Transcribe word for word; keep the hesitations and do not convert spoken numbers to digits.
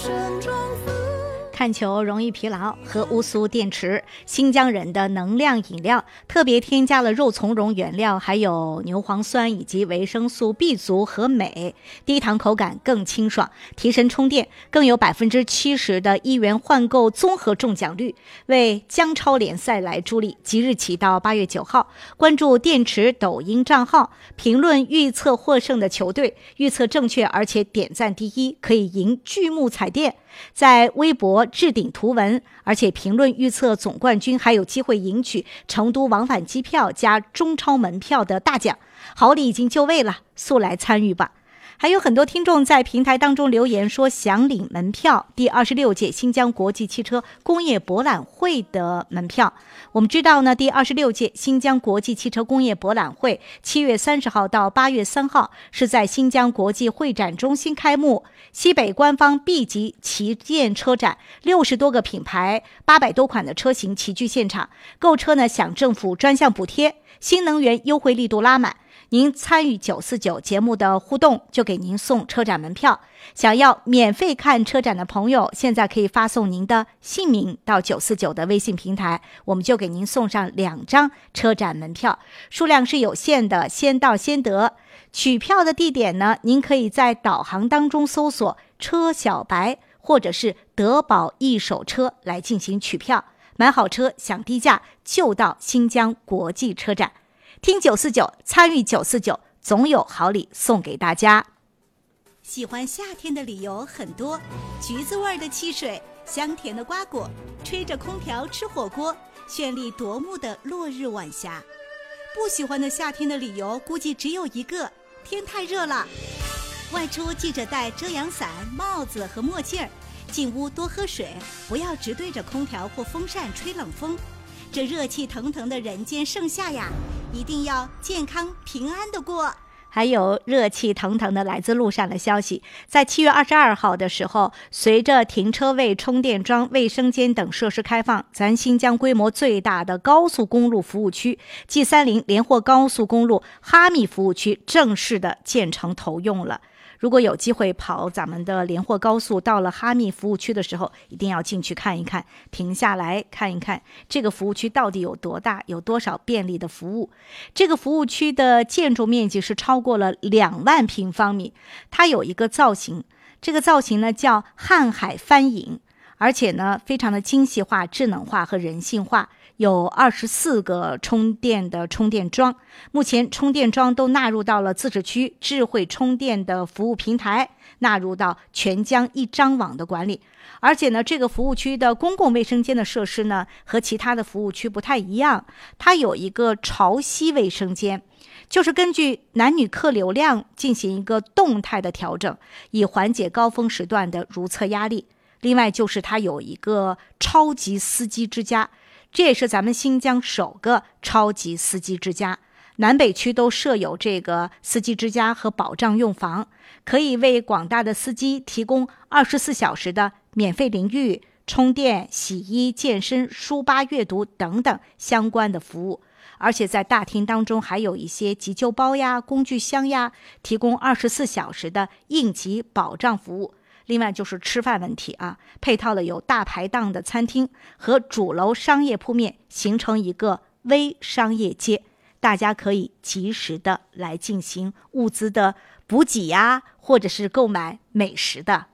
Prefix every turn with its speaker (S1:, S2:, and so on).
S1: 看球容易疲劳，喝乌苏电池，新疆人的能量饮料，特别添加了肉苁蓉原料，还有牛磺酸以及维生素 B 族和镁，低糖口感更清爽，提神充电，更有 百分之七十 的一元换购综合中奖率，为江超联赛来助力。即日起到八月九号，关注电池抖音账号，评论预测获胜的球队，预测正确而且点赞第一，可以赢巨幕彩电。在微博置顶图文，而且评论预测总冠军，还有机会赢取成都往返机票加中超门票的大奖，好礼已经就位了，速来参与吧。还有很多听众在平台当中留言说想领门票，第二十六届新疆国际汽车工业博览会的门票。我们知道呢，第二十六届新疆国际汽车工业博览会七月三十号到八月三号是在新疆国际会展中心开幕，西北官方 B 级旗舰车展，六十多个品牌，八百多款的车型齐聚现场，购车呢享政府专项补贴，新能源优惠力度拉满。您参与九四九节目的互动，就给您送车展门票。想要免费看车展的朋友，现在可以发送您的姓名到九四九的微信平台，我们就给您送上两张车展门票，数量是有限的，先到先得。取票的地点呢，您可以在导航当中搜索车小白或者是德宝一手车来进行取票，买好车享低价，就到新疆国际车展。听九四九，参与九四九，总有好礼送给大家。喜欢夏天的理由很多，橘子味的汽水，香甜的瓜果，吹着空调吃火锅，绚丽夺目的落日晚霞。不喜欢的夏天的理由估计只有一个，天太热了。外出记着带遮阳伞、帽子和墨镜，进屋多喝水，不要直对着空调或风扇吹冷风。这热气腾腾的人间盛夏呀，一定要健康平安的过。还有热气腾腾的来自路上的消息，在七月二十二号的时候，随着停车位、充电桩、卫生间等设施开放，咱新疆规模最大的高速公路服务区 G 三十 连霍高速公路哈密服务区正式的建成投用了。如果有机会跑咱们的连霍高速到了哈密服务区的时候，一定要进去看一看，停下来看一看这个服务区到底有多大，有多少便利的服务。这个服务区的建筑面积是超过了两万平方米，它有一个造型，这个造型呢叫瀚海翻影，而且呢非常的精细化、智能化和人性化。有二十四个充电的充电桩，目前充电桩都纳入到了自治区智慧充电的服务平台，纳入到全疆一张网的管理。而且呢，这个服务区的公共卫生间的设施呢，和其他的服务区不太一样，它有一个潮汐卫生间，就是根据男女客流量进行一个动态的调整，以缓解高峰时段的如厕压力。另外就是它有一个超级司机之家，这也是咱们新疆首个超级司机之家，南北区都设有这个司机之家和保障用房，可以为广大的司机提供二十四小时的免费淋浴、充电、洗衣、健身、书吧阅读等等相关的服务。而且在大厅当中还有一些急救包呀、工具箱呀，提供二十四小时的应急保障服务。另外就是吃饭问题啊，配套了有大排档的餐厅和主楼商业铺面，形成一个微商业街，大家可以及时的来进行物资的补给呀，或者是购买美食的